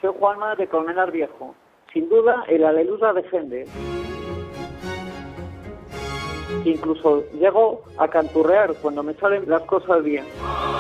soy Juanma de Colmenar Viejo. Sin duda, el Aleluya de Händel. Incluso llego a canturrear cuando me salen las cosas bien.